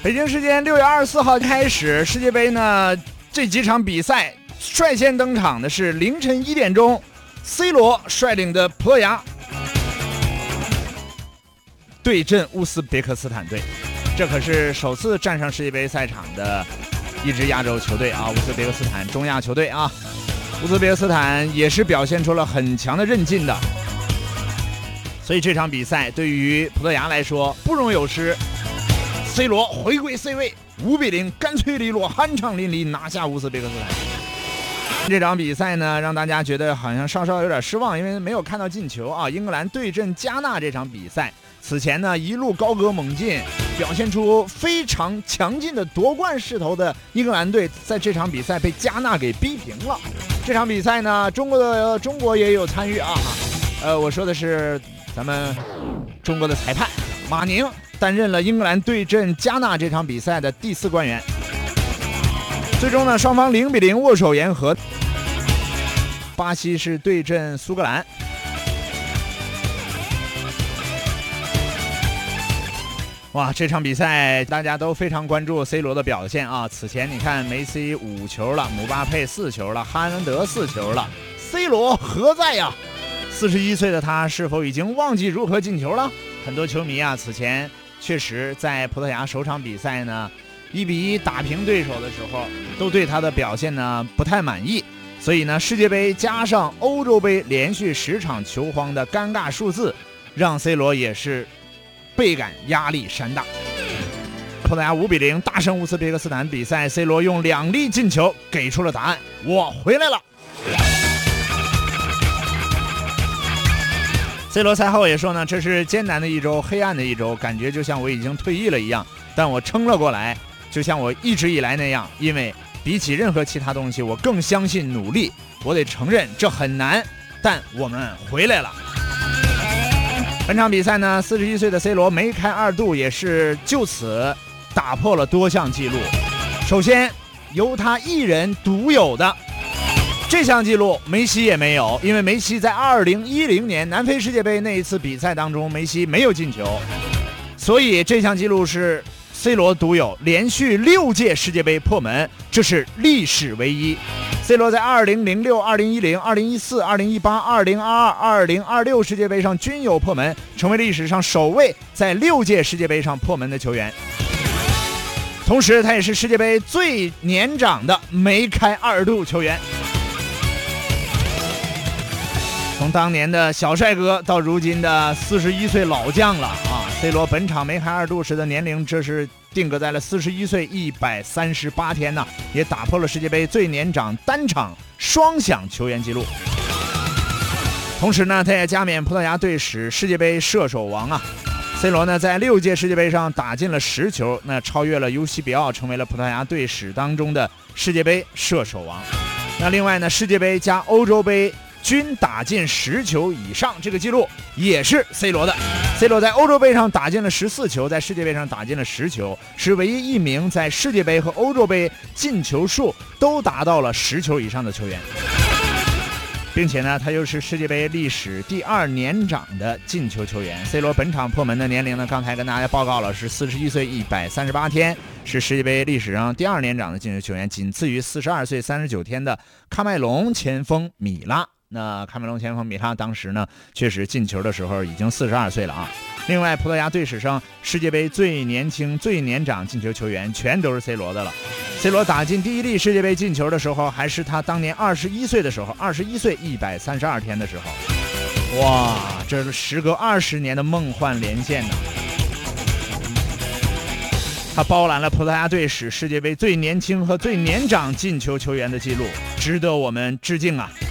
北京时间6月24号开始，世界杯呢这几场比赛率先登场的是凌晨1点钟 ，C 罗率领的葡萄牙对阵乌兹别克斯坦队，这可是首次站上世界杯赛场的一支亚洲球队啊，乌兹别克斯坦中亚球队啊，乌兹别克斯坦也是表现出了很强的韧劲的，所以这场比赛对于葡萄牙来说不容有失。C 罗回归 C 位，5-0，干脆利落，酣畅淋漓拿下乌兹别克斯坦。这场比赛呢，让大家觉得好像稍稍有点失望，因为没有看到进球啊。英格兰对阵加纳这场比赛，此前呢一路高歌猛进，表现出非常强劲的夺冠势头的英格兰队，在这场比赛被加纳给逼平了。这场比赛呢，中国也有参与啊。我说的是咱们中国的裁判马宁。担任了英格兰对阵加纳这场比赛的第4官员。最终呢，双方0-0握手言和。巴西是对阵苏格兰。哇，这场比赛大家都非常关注 C 罗的表现啊！此前你看梅西5球了，姆巴佩4球了，哈兰德4球了 ，C 罗何在呀？41岁的他是否已经忘记如何进球了？很多球迷啊，此前确实在葡萄牙首场比赛呢1-1打平对手的时候，都对他的表现呢不太满意，所以呢世界杯加上欧洲杯连续10场球荒的尴尬数字，让 C 罗也是倍感压力山大。葡萄牙5-0大胜乌兹别克斯坦比赛， C 罗用2粒进球给出了答案，我回来了。C 罗赛后也说呢，这是艰难的一周，黑暗的一周，感觉就像我已经退役了一样，但我撑了过来，就像我一直以来那样，因为比起任何其他东西，我更相信努力。我得承认这很难，但我们回来了。本场比赛呢，41岁的 C 罗梅开2度，也是就此打破了多项纪录。首先由他一人独有的这项纪录，梅西也没有，因为梅西在2010年南非世界杯那一次比赛当中，梅西没有进球，所以这项纪录是 C 罗独有，连续6届世界杯破门，这是历史唯一。C 罗在2006、2010、2014、2018、2022、2026世界杯上均有破门，成为历史上首位在6届世界杯上破门的球员。同时，他也是世界杯最年长的梅开2度球员。从当年的小帅哥到如今的41岁老将了啊 ！C 罗本场梅开2度时的年龄，这是定格在了41岁138天呢，也打破了世界杯最年长单场双响球员纪录。同时呢，他也加冕葡萄牙队史世界杯射手王啊。C 罗呢，在6届世界杯上打进了10球，那超越了尤西比奥，成为了葡萄牙队史当中的世界杯射手王。那另外呢，世界杯加欧洲杯均打进10球以上，这个记录也是 C 罗的。C 罗在欧洲杯上打进了14球，在世界杯上打进了10球，是唯一一名在世界杯和欧洲杯进球数都达到了10球以上的球员。并且呢，他又是世界杯历史第2年长的进球球员。C 罗本场破门的年龄呢，刚才跟大家报告了，是41岁138天，是世界杯历史上第2年长的进球球员，仅次于42岁39天的喀麦隆前锋米拉。那喀麦隆前锋米拉当时呢，确实进球的时候已经42岁了啊。另外，葡萄牙队史上世界杯最年轻、最年长进球球员全都是 C 罗的了。C 罗打进第1粒世界杯进球的时候，还是他当年21岁的时候，21岁132天的时候。哇，这是时隔20年的梦幻连线呢。他包揽了葡萄牙队史世界杯最年轻和最年长进球球员的记录，值得我们致敬啊！